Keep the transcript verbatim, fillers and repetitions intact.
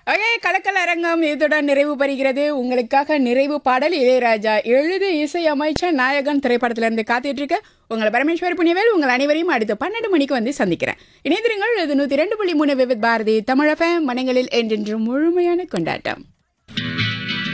Okay, கலக்கல் அரங்கம் இதுடன் நிறைவு பெறுகிறது. உங்களுக்காக நிறைவு பாடல் இளையராஜா எழுதி இசை அமைச்சர் நாயகன் திரைப்படத்திலிருந்து காத்துட்டு இருக்க உங்களை பரமேஸ்வரி புண்ணியவேல் உங்கள் அனைவரையும் அடுத்து பன்னெண்டு மணிக்கு வந்து சந்திக்கிறேன். இணைந்திருங்கள். இது நூற்றி ரெண்டு புள்ளி மூணு விவித் பாரதி தமிழக மனங்களில் என்றென்றும் முழுமையான கொண்டாட்டம்.